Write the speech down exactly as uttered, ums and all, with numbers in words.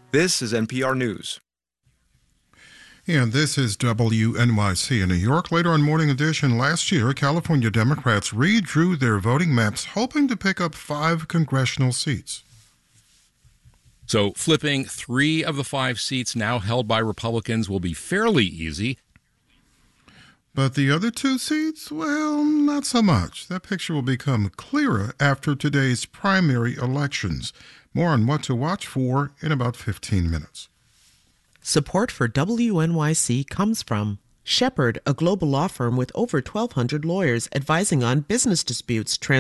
This is N P R News. And this is W N Y C in New York. Later on Morning Edition, last year, California Democrats redrew their voting maps, hoping to pick up five congressional seats. So flipping three of the five seats now held by Republicans will be fairly easy. But the other two seats, well, not so much. That picture will become clearer after today's primary elections. More on what to watch for in about fifteen minutes. Support for W N Y C comes from Shepherd, a global law firm with over twelve hundred lawyers advising on business disputes,